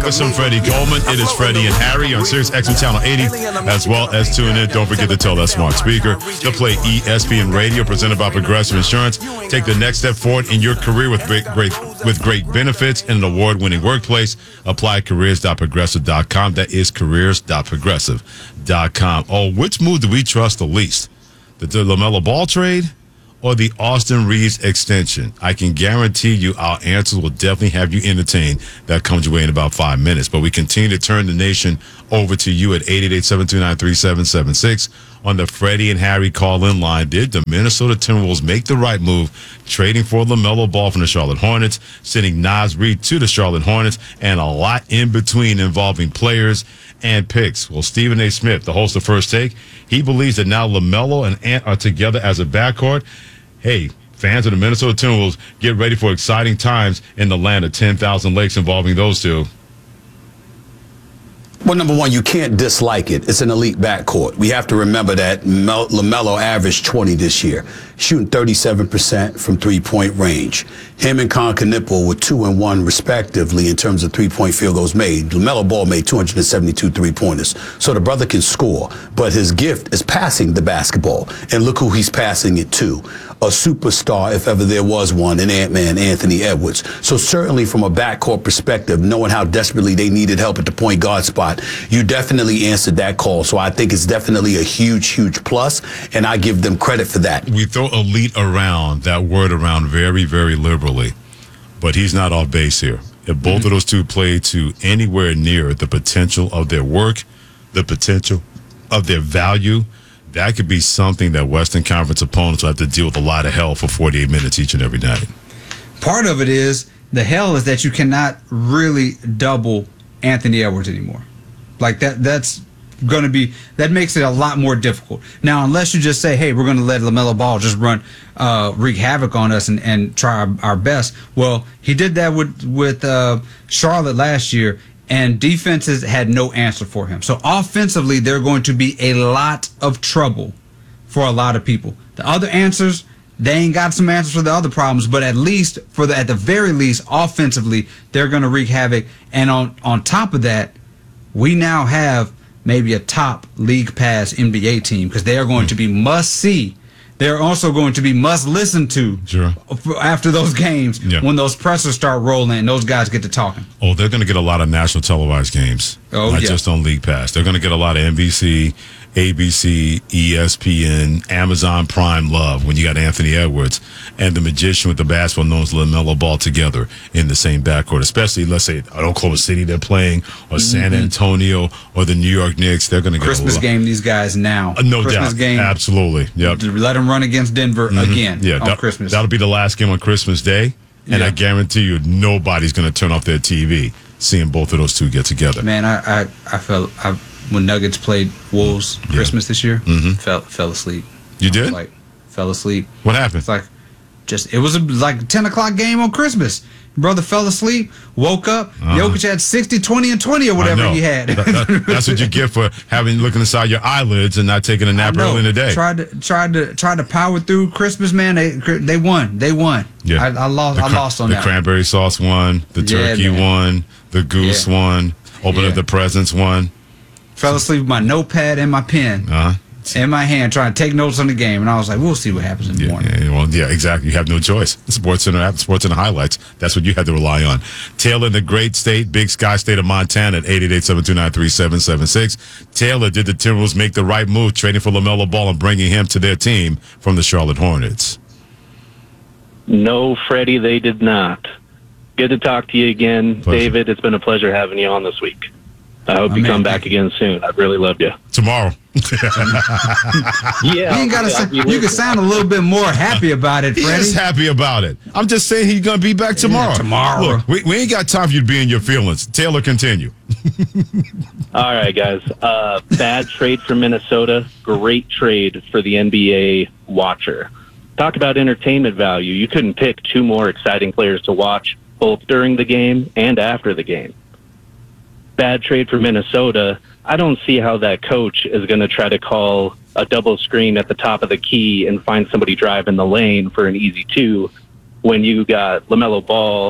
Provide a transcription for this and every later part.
back with some Freddie Coleman. It is Freddie and Harry on Sirius XM Channel 80, as well as tune in. Don't forget to tell that smart speaker to play ESPN Radio, presented by Progressive Insurance. Take the next step forward in your career with great benefits and an award-winning workplace. Apply at careers.progressive.com. That is careers.progressive.com. Oh, which move do we trust the least? The LaMelo Ball trade or the Austin Reeves extension? I can guarantee you our answers will definitely have you entertained. That comes your way in about 5 minutes. But we continue to turn the nation over to you at 888-729-3776 on the Freddie and Harry call-in line. Did the Minnesota Timberwolves make the right move, trading for LaMelo Ball from the Charlotte Hornets, sending Naz Reid to the Charlotte Hornets, and a lot in between involving players and picks? Well, Stephen A. Smith, the host of First Take, he believes that now LaMelo and Ant are together as a backcourt. Hey, fans of the Minnesota Timberwolves, get ready for exciting times in the land of 10,000 lakes involving those two. Well, number one, you can't dislike it. It's an elite backcourt. We have to remember that LaMelo averaged 20 this year, shooting 37% from three-point range. Him and Con Knipple were 2 and 1 respectively in terms of three-point field goals made. LaMelo Ball made 272 three-pointers. So the brother can score, but his gift is passing the basketball. And look who he's passing it to. A superstar, if ever there was one, in Ant-Man, Anthony Edwards. So certainly from a backcourt perspective, knowing how desperately they needed help at the point guard spot, you definitely answered that call. So I think it's definitely a huge, huge plus, and I give them credit for that. We throw elite around, that word around very, very liberally, but he's not off base here. If both of those two play to anywhere near the potential of their work, the potential of their value, that could be something that Western Conference opponents will have to deal with a lot of hell for 48 minutes each and every night. Part of it is, the hell is that you cannot really double Anthony Edwards anymore. Like that's going to be, that makes it a lot more difficult. Now, unless you just say, hey, we're going to let LaMelo Ball just wreak havoc on us and try our best. Well, he did that with Charlotte last year, and defenses had no answer for him. So offensively, they're going to be a lot of trouble for a lot of people. The other answers, they ain't got some answers for the other problems, but at least at the very least, offensively, they're going to wreak havoc. And on top of that, we now have maybe a top league pass NBA team, because they are going to be must see. They're also going to be must listen to after those games when those pressers start rolling and those guys get to talking. Oh, they're going to get a lot of national televised games, not just on League Pass. They're going to get a lot of NBC, ABC, ESPN, Amazon Prime love when you got Anthony Edwards and the magician with the basketball known as LaMelo Ball together in the same backcourt, especially, let's say, Oklahoma City they're playing, or San Antonio, or the New York Knicks. They're going to get Christmas game, these guys now. No Christmas doubt. Game. Absolutely. Yep. Let them run against Denver again on Christmas. That'll be the last game on Christmas Day, and I guarantee you nobody's going to turn off their TV seeing both of those two get together. Man, I felt when Nuggets played Wolves Christmas this year, fell asleep. You did? Fell asleep. What happened? It's it was like a 10 o'clock game on Christmas. Brother fell asleep, woke up. Jokic had 60, 20, and 20 or whatever he had. That's what you get for looking inside your eyelids and not taking a nap early in the day. Tried to power through Christmas, man. They won. Yeah. I lost on that. The cranberry sauce won. The turkey won. The goose won. Open up the presents won. Fell asleep with my notepad and my pen in my hand, trying to take notes on the game, and I was like, "We'll see what happens in the morning." Exactly. You have no choice. Sports Center highlights. That's what you had to rely on. Taylor in the great state, Big Sky State of Montana at 888-729-3776. Taylor, did the Timberwolves make the right move, trading for LaMelo Ball and bringing him to their team from the Charlotte Hornets? No, Freddie, they did not. Good to talk to you again, David. It's been a pleasure having you on this week. I hope you come back again soon. I've really loved you. Tomorrow. You can sound a little bit more happy about it, Freddie. He is happy about it. I'm just saying he's going to be back tomorrow. Tomorrow. Look, we ain't got time for you to be in your feelings. Taylor, continue. All right, guys. Bad trade for Minnesota. Great trade for the NBA watcher. Talk about entertainment value. You couldn't pick two more exciting players to watch, both during the game and after the game. Bad trade for Minnesota. I don't see how that coach is going to try to call a double screen at the top of the key and find somebody driving the lane for an easy two when you got LaMelo Ball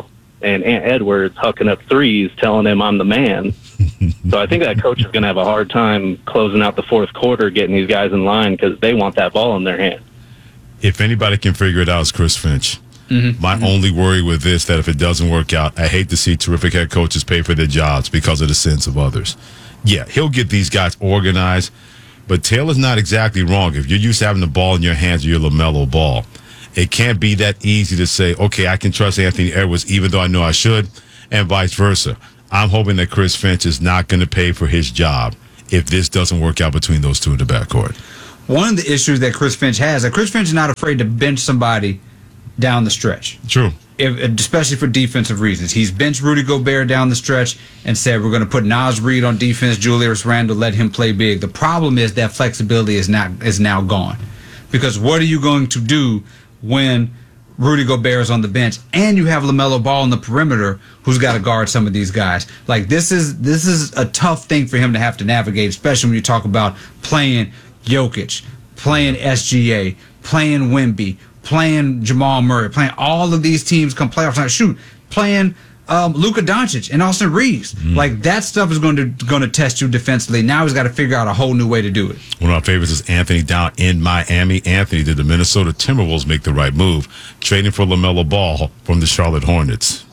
and Ant Edwards hucking up threes, telling him I'm the man. So I think that coach is going to have a hard time closing out the fourth quarter, getting these guys in line because they want that ball in their hand. If anybody can figure it out, it's Chris Finch. My only worry with this, that if it doesn't work out, I hate to see terrific head coaches pay for their jobs because of the sins of others. Yeah, he'll get these guys organized, but Taylor's not exactly wrong. If you're used to having the ball in your hands, your LaMelo Ball, it can't be that easy to say, okay, I can trust Anthony Edwards even though I know I should, and vice versa. I'm hoping that Chris Finch is not going to pay for his job if this doesn't work out between those two in the backcourt. One of the issues that Chris Finch has, that Chris Finch is not afraid to bench somebody down the stretch. True. Especially for defensive reasons. He's benched Rudy Gobert down the stretch and said, we're going to put Naz Reid on defense, Julius Randle, let him play big. The problem is that flexibility is now gone. Because what are you going to do when Rudy Gobert is on the bench and you have LaMelo Ball on the perimeter who's got to guard some of these guys? Like, this is a tough thing for him to have to navigate, especially when you talk about playing Jokic, playing SGA, playing Wemby, playing Jamal Murray, playing all of these teams come playoffs night. Shoot, playing Luka Doncic and Austin Reeves. Like, that stuff is going to test you defensively. Now he's got to figure out a whole new way to do it. One of our favorites is Anthony down in Miami. Anthony, did the Minnesota Timberwolves make the right move, trading for LaMelo Ball from the Charlotte Hornets?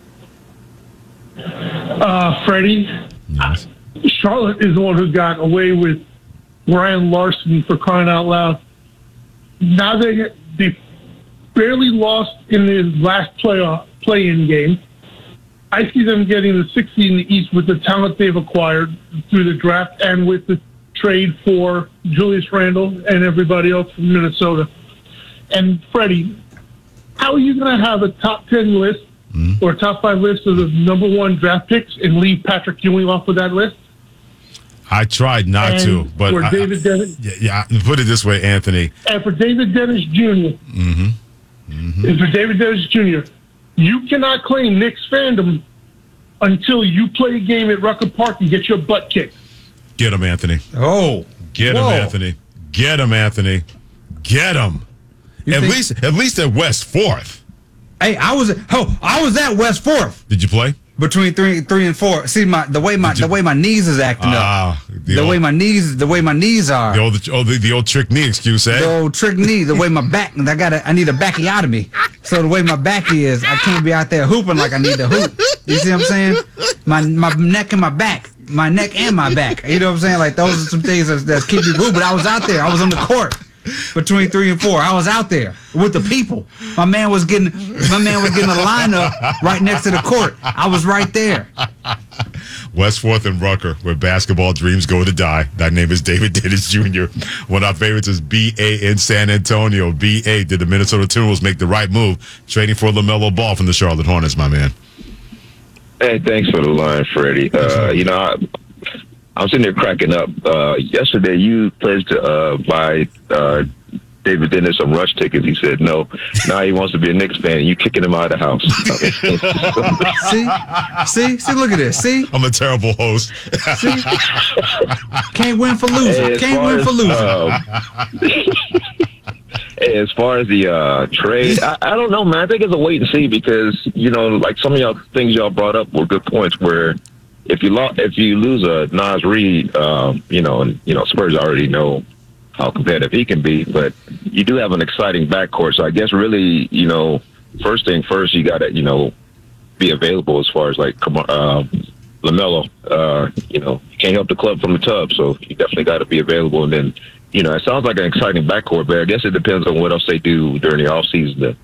Freddie, Yes. Charlotte is the one who got away with Brian Larson, for crying out loud. Now they barely lost in the last play-in game. I see them getting the 6th seed in the East with the talent they've acquired through the draft and with the trade for Julius Randle and everybody else from Minnesota. And Freddie, how are you going to have a top 10 list or a top 5 list of the number 1 draft picks and leave Patrick Ewing off of that list? I tried not to, but for David Dennis, put it this way, Anthony. and for David Dennis Jr. And for David Dennis Jr., you cannot claim Knicks fandom until you play a game at Rucker Park and get your butt kicked. Get him, Anthony. Oh. Get him, Anthony. Get him, Anthony. Get him. At least at West 4th. Hey, I was at West 4th. Did you play? Between three and 4. See, the way my knees is acting up. The way my knees are. The old trick knee excuse, eh? The old trick knee, the way my back, I need a backiotomy. So the way my back is, I can't be out there hooping like I need to hoop. You see what I'm saying? My neck and my back. My neck and my back. You know what I'm saying? Like, those are some things that keep you moving. But I was out there. I was on the court between 3 and 4. I was out there with the people. My man was getting a lineup right next to the court. I was right there. West 4th and Rucker, where basketball dreams go to die. That name is David Dennis Jr. One of our favorites is B.A. in San Antonio. B.A. did the Minnesota Timberwolves make the right move, trading for LaMelo Ball from the Charlotte Hornets, my man? Hey, thanks for the line, Freddie. I'm sitting there cracking up. Yesterday, you pledged to buy David Dennis some Rush tickets. He said no. Now he wants to be a Knicks fan, and you kicking him out of the house. See, look at this. See, I'm a terrible host. See? Can't win for losing. As far as the trade, I don't know, man. I think it's a wait and see because, like some of y'all things y'all brought up were good points where if you lose a Naz Reid, Spurs already know how competitive he can be, but you do have an exciting backcourt. So I guess really, first thing first, you got to, be available as far as like LaMelo. You can't help the club from the tub, so you definitely got to be available. And then, it sounds like an exciting backcourt, but I guess it depends on what else they do during the offseason.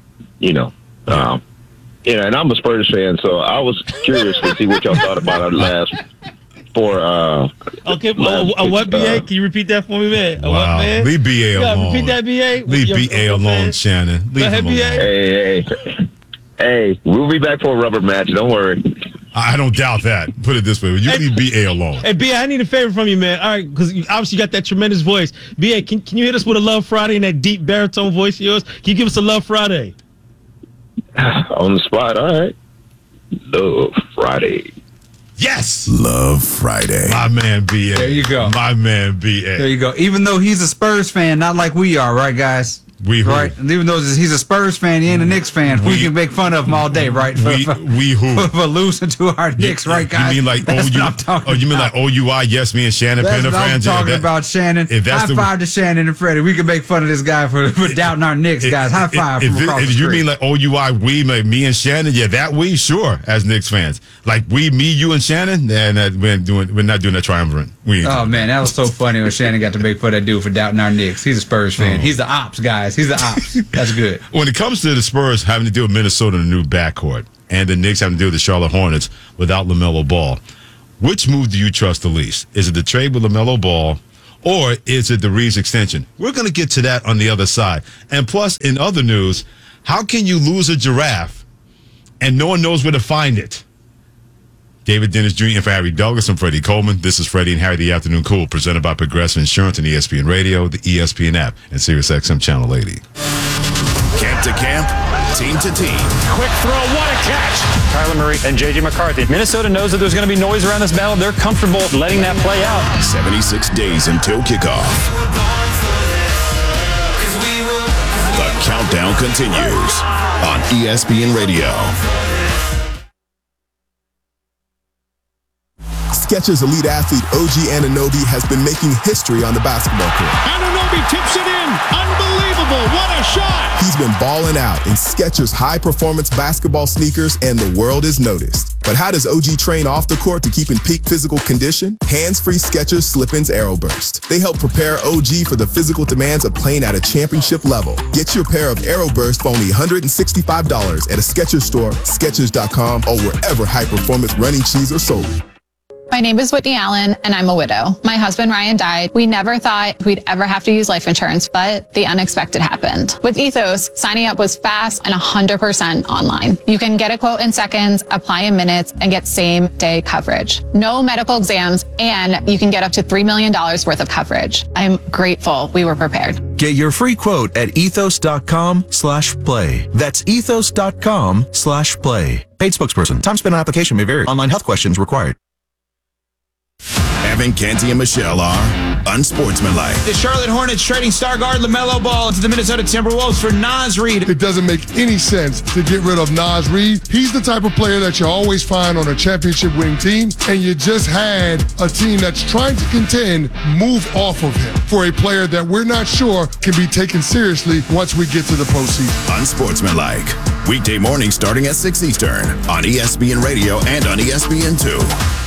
And I'm a Spurs fan, so I was curious to see what y'all thought about our last four. Okay, what BA? Can you repeat that for me, man? Wow. What, man? Leave BA alone. Repeat that, BA. Leave BA alone, Shannon. Leave him alone. Hey, we'll be back for a rubber match. Don't worry. I don't doubt that. Put it this way. You leave BA alone. Hey, BA, I need a favor from you, man. All right, because obviously you got that tremendous voice. BA, can you hit us with a Love Friday in that deep baritone voice of yours? Can you give us a Love Friday? On the spot, all right. Love Friday. Yes! Love Friday. My man, BA. There you go. My man, BA. There you go. Even though he's a Spurs fan, not like we are, right, guys? We who? Right? And even though he's a Spurs fan, he ain't a Knicks fan, we can make fun of him all day, right? We who? For losing to our Knicks, right, guys? You mean like That's what I'm talking you mean about. like OUI? Yes, me and Shannon That's Pender what I'm fans. talking about, Shannon. High five to Shannon and Freddie. We can make fun of this guy for doubting our Knicks, guys. High five from across the If street. you mean like OUI, me and Shannon, that we, sure, as Knicks fans. Like me, you, and Shannon, we're not doing that triumvirate. Oh, man, that was so funny when Shannon got to make fun of that dude for doubting our Knicks. He's a Spurs fan. He's the ops, guys. He's the ops. That's good. When it comes to the Spurs having to deal with Minnesota in a new backcourt and the Knicks having to deal with the Charlotte Hornets without LaMelo Ball, which move do you trust the least? Is it the trade with LaMelo Ball or is it the Reeves extension? We're going to get to that on the other side. And plus, in other news, how can you lose a giraffe and no one knows where to find it? David Dennis Jr. and for Harry Douglas and Freddie Coleman. This is Freddie and Harry the Afternoon Cool, presented by Progressive Insurance and ESPN Radio, the ESPN app, and SiriusXM Channel 80. Camp to camp, team to team. Quick throw, what a catch. Kyler Murray and J.J. McCarthy. Minnesota knows that there's going to be noise around this battle. They're comfortable letting that play out. 76 days until kickoff. The countdown continues on ESPN Radio. Skechers elite athlete OG Anunoby has been making history on the basketball court. Anunoby tips it in. Unbelievable. What a shot. He's been balling out in Skechers high-performance basketball sneakers, and the world has noticed. But how does OG train off the court to keep in peak physical condition? Hands-free Skechers Slip-ins Aeroburst. They help prepare OG for the physical demands of playing at a championship level. Get your pair of Aeroburst for only $165 at a Skechers store, Skechers.com, or wherever high-performance running shoes are sold. My name is Whitney Allen, and I'm a widow. My husband, Ryan, died. We never thought we'd ever have to use life insurance, but the unexpected happened. With Ethos, signing up was fast and 100% online. You can get a quote in seconds, apply in minutes, and get same-day coverage. No medical exams, and you can get up to $3 million worth of coverage. I'm grateful we were prepared. Get your free quote at ethos.com/play. That's ethos.com/play. Paid spokesperson. Time spent on application may vary. Online health questions required. Evan, Canty, and Michelle are unsportsmanlike. The Charlotte Hornets trading star guard LaMelo Ball to the Minnesota Timberwolves for Naz Reid. It doesn't make any sense to get rid of Naz Reid. He's the type of player that you always find on a championship winning team, and you just had a team that's trying to contend move off of him for a player that we're not sure can be taken seriously once we get to the postseason. Unsportsmanlike. Weekday morning starting at 6 Eastern on ESPN Radio and on ESPN2.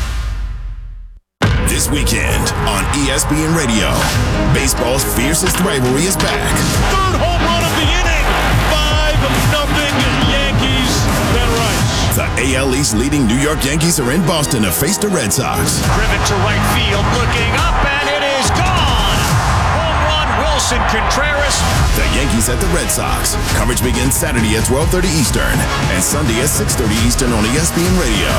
This weekend on ESPN Radio, baseball's fiercest rivalry is back. Third home run of the inning. 5-0 Yankees. Ben Rice. The AL East leading New York Yankees are in Boston to face the Red Sox. Driven to right field, looking up, and it is gone. Home run, Wilson Contreras. The Yankees at the Red Sox. Coverage begins Saturday at 12:30 Eastern and Sunday at 6:30 Eastern on ESPN Radio.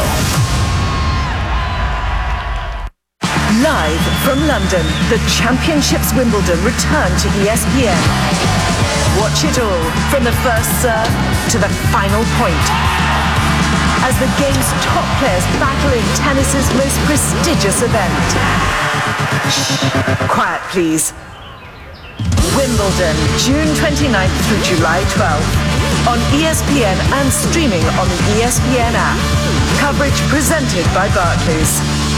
Live from London, the Championships Wimbledon return to ESPN. Watch it all from the first serve to the final point. As the game's top players battle in tennis's most prestigious event. Shh, quiet please. Wimbledon, June 29th through July 12th. On ESPN and streaming on the ESPN app. Coverage presented by Barclays.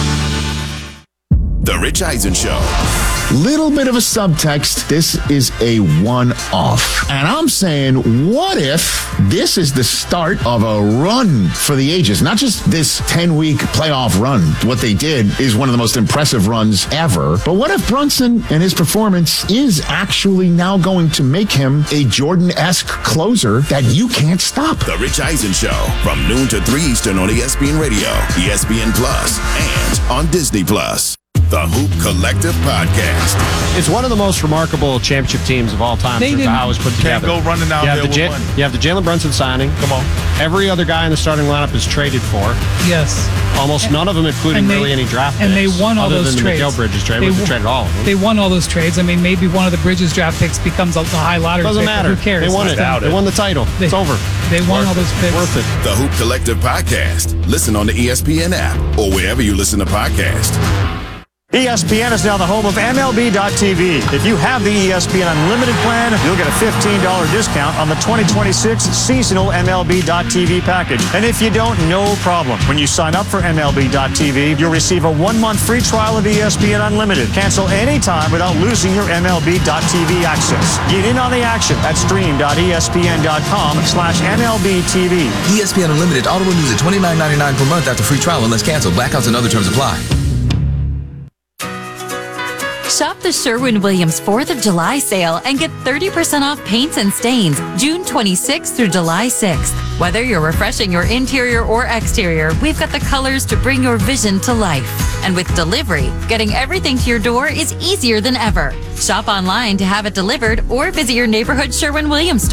The Rich Eisen Show. Little bit of a subtext. This is a one-off. And I'm saying, what if this is the start of a run for the ages? Not just this 10-week playoff run. What they did is one of the most impressive runs ever. But what if Brunson and his performance is actually now going to make him a Jordan-esque closer that you can't stop? The Rich Eisen Show from noon to 3 Eastern on ESPN Radio, ESPN Plus, and on Disney Plus. The Hoop Collective Podcast. It's one of the most remarkable championship teams of all time since how it was put together. Can't go running downhill with money. You have the Jalen Brunson signing. Come on. Every other guy in the starting lineup is traded for. Yes. Almost none of them, including really any draft picks. And they won all those trades. Other than the Mikal Bridges trade, which they traded all of them. They won all those trades. I mean, maybe one of the Bridges draft picks becomes a high lottery Doesn't pick. matter. Who cares? They won it. They won the title. It's over. They won all those picks. Worth it. The Hoop Collective Podcast. Listen on the ESPN app or wherever you listen to podcasts. ESPN is now the home of MLB.tv. If you have the ESPN Unlimited plan, you'll get a $15 discount on the 2026 seasonal MLB.tv package. And if you don't, no problem. When you sign up for MLB.tv, you'll receive a 1-month free trial of ESPN Unlimited. Cancel anytime without losing your MLB.tv access. Get in on the action at stream.espn.com/MLBTV. ESPN Unlimited auto renews at $29.99 per month after free trial unless canceled. Blackouts and other terms apply. Shop the Sherwin-Williams 4th of July sale and get 30% off paints and stains June 26th through July 6th. Whether you're refreshing your interior or exterior, we've got the colors to bring your vision to life. And with delivery, getting everything to your door is easier than ever. Shop online to have it delivered or visit your neighborhood Sherwin-Williams store.